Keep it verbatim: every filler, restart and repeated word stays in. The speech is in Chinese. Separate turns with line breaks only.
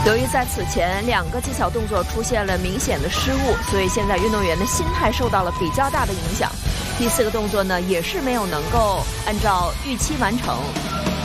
由于在此前两个技巧动作出现了明显的失误，所以现在运动员的心态受到了比较大的影响。第四个动作呢，也是没有能够按照预期完成。